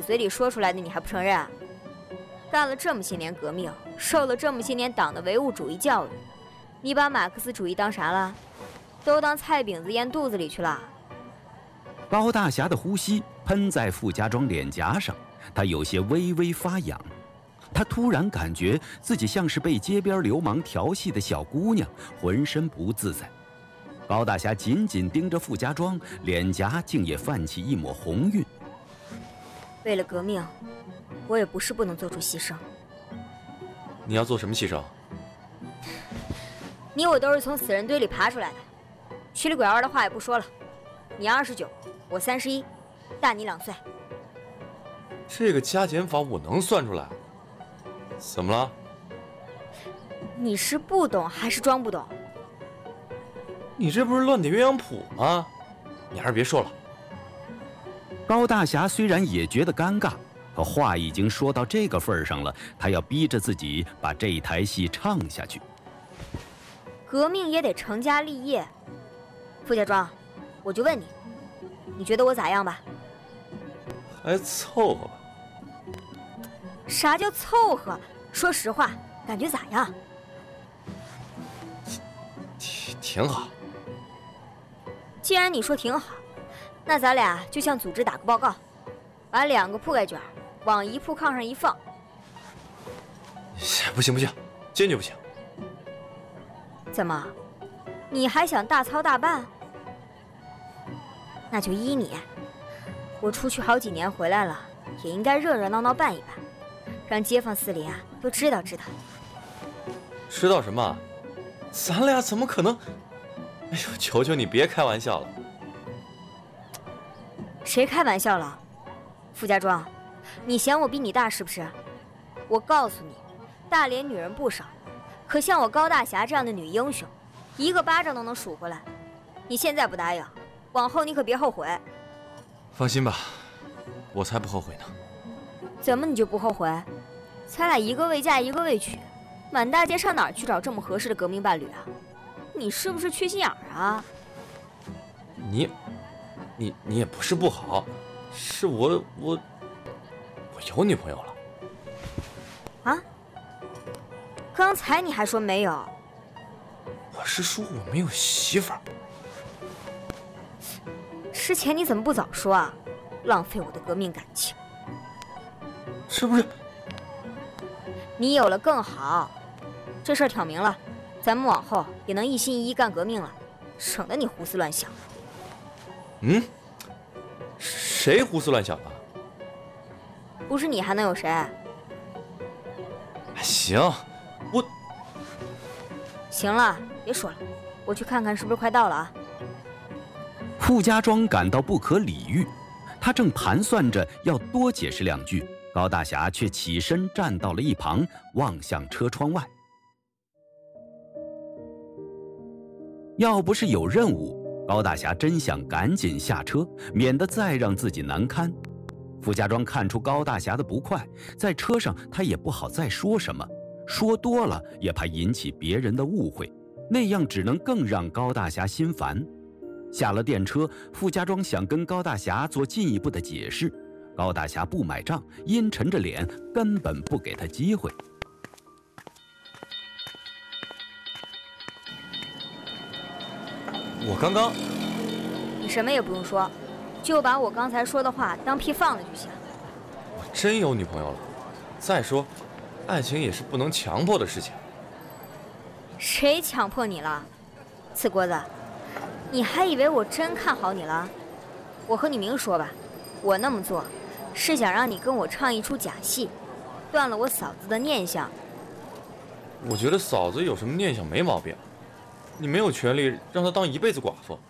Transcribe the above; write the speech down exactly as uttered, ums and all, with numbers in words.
嘴里说出来的你还不承认啊？干了这么些年革命，受了这么些年党的唯物主义教育，你把马克思主义当啥了？都当菜饼子咽肚子里去了。 高大侠的呼吸喷在傅家庄脸颊上，他有些微微发痒。他突然感觉自己像是被街边流氓调戏的小姑娘，浑身不自在。高大侠紧紧盯着傅家庄，脸颊竟也泛起一抹红晕。 为了革命，我也不是不能做出牺牲。 你要做什么牺牲？ 你我都是从死人堆里爬出来的，曲里拐弯的话也不说了。你二十九，我三十一，大你两岁。 这个加减法我能算出来。怎么了？ 你是不懂还是装不懂？ 你这不是乱点鸳鸯谱吗？你还是别说了。 高大侠虽然也觉得尴尬，可话已经说到这个份上了，他要逼着自己把这台戏唱下去。 革命也得成家立业。傅家庄，我就问你，你觉得我咋样吧？ 还凑合吧。 啥叫凑合？说实话，感觉咋样？ 挺挺好。 既然你说挺好，那咱俩就向组织打个报告，把两个铺盖卷往一铺炕上一放。 不行不行，坚决不行。 怎么，你还想大操大办？那就依你。我出去好几年回来了，也应该热热闹闹办一办，让街坊四邻啊都知道知道。 知道什么？咱俩怎么可能？哎呦，求求你别开玩笑了。 谁开玩笑了？傅家庄，你嫌我比你大是不是？我告诉你，大连女人不少，可像我高大侠这样的女英雄，一个巴掌都能数回来。你现在不答应，往后你可别后悔。 放心吧，我才不后悔呢。 怎么你就不后悔？咱俩一个未嫁一个未娶，满大街上哪儿去找这么合适的革命伴侣啊？你是不是缺心眼儿啊？ 你，你你也不是不好，是我我我有女朋友了。 啊？刚才你还说没有。 我是说我没有媳妇儿。 之前你怎么不早说啊？浪费我的革命感情。 是不是？ 你有了更好，这事儿挑明了，咱们往后也能一心一意干革命了，省得你胡思乱想。 嗯？谁胡思乱想了？ 不是你还能有谁？ 行，我行了，别说了，我去看看是不是快到了啊。 傅家庄感到不可理喻，他正盘算着要多解释两句，高大侠却起身站到了一旁，望向车窗外。要不是有任务，高大侠真想赶紧下车，免得再让自己难堪。傅家庄看出高大侠的不快，在车上他也不好再说什么，说多了也怕引起别人的误会，那样只能更让高大侠心烦。下了电车，傅家庄想跟高大侠做进一步的解释，高大侠不买账，阴沉着脸，根本不给他机会。 我刚刚…… 你什么也不用说，就把我刚才说的话当屁放了就行。 我真有女朋友了。再说，爱情也是不能强迫的事情。 谁强迫你了？刺锅子，你还以为我真看好你了？我和你明说吧，我那么做是想让你跟我唱一出假戏，断了我嫂子的念想。 我觉得嫂子有什么念想没毛病，你没有权利让她当一辈子寡妇。